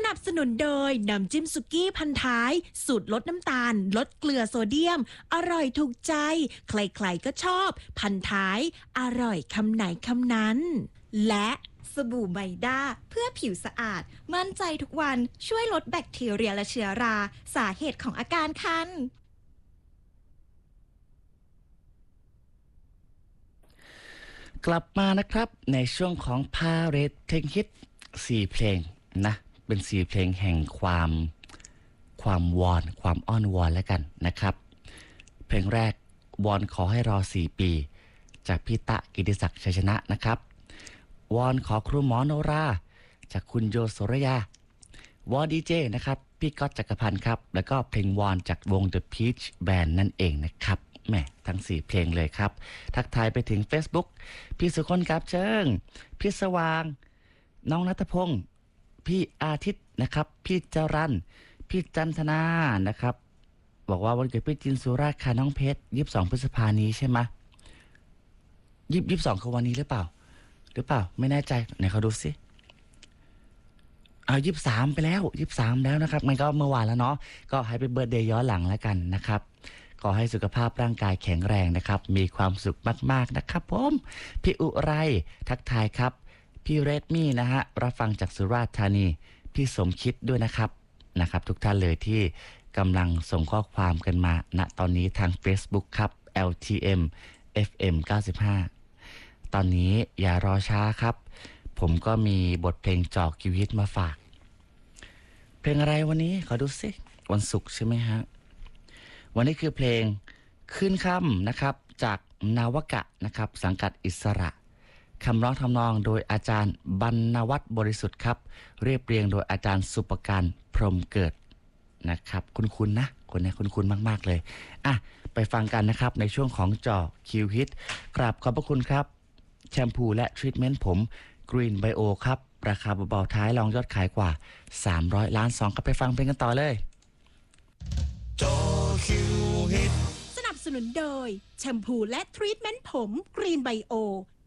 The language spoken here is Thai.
นับสนุนโดยน้ำจิ้มสุกี้พันท้ายสูตรลดน้ำตาลลดเกลือโซเดียมอร่อยถูกใจใครๆก็ชอบพันท้ายอร่อยคำไหนคำนั้นและสบู่ไมด้าเพื่อผิวสะอาดมั่นใจทุกวันช่วยลดแบคทีเรียและเชื้อราสาเหตุของอาการคันกลับมานะครับในช่วงของพาเรทเพลงฮิต4เพลงนะเป็น4เพลงแห่งความวอนความอ้อนวอนแล้วกันนะครับเพลงแรกวอนขอให้รอ4ปีจากพี่ตะกิติศักดิ์ชัยชนะนะครับวอนขอครูหมอโนราจากคุณโยโสรยาวอนดีเจนะครับพี่ก๊อตจักรพันธ์ครับแล้วก็เพลงวอนจากวง The Peach Band นั่นเองนะครับแหมทั้ง4เพลงเลยครับทักทายไปถึง Facebook พี่สุคนกับเชิงพี่สว่างน้องณัฐพงศ์พี่อาทิตย์นะครับพี่จรัญพี่จันทนานะครับบอกว่าวันเกิดพี่จินสุราค่ะน้องเพชร22 พฤษภาคมนี้ใช่ไหม22คือวันนี้หรือเปล่าไม่แน่ใจไหนเขาดูสิเอา23ไปแล้ว23แล้วนะครับมันก็เมื่อวานแล้วเนาะก็ให้เป็นเบิร์ธเดย์ย้อนหลังแล้วกันนะครับขอให้สุขภาพร่างกายแข็งแรงนะครับมีความสุขมากๆนะครับผมพี่อุไรทักทายครับพี่เรดมี่นะฮะรับฟังจากสุราษฎร์ธานีพี่สมคิดด้วยนะครับทุกท่านเลยที่กำลังส่งข้อความกันมาณตอนนี้ทาง Facebook ครับ LTM FM 95ตอนนี้อย่ารอช้าครับผมก็มีบทเพลงจอกคิวฮิตมาฝากเพลงอะไรวันนี้ขอดูสิวันศุกร์ใช่ไหมฮะวันนี้คือเพลงขึ้นค่ำนะครับจากนาวกะนะครับสังกัดอิสระคำร้องทำนองโดยอาจารย์บรรณวัฒน์บริสุทธิ์ครับเรียบเรียงโดยอาจารย์สุปการพรหมเกิดนะครับคุ้นๆนะคนนี้คุ้นๆมากๆเลยอ่ะไปฟังกันนะครับในช่วงของจอคิวฮิตกราบขอบพระคุณครับแชมพูและทรีทเมนต์ผมกรีนไบโอครับราคาเบาๆท้ายรองยอดขายกว่า300 ล้าน2ก็ไปฟังเพลงกันต่อเลยจอคิวฮิตสนับสนุนโดยแชมพูและทรีทเมนต์ผมกรีนไบโอ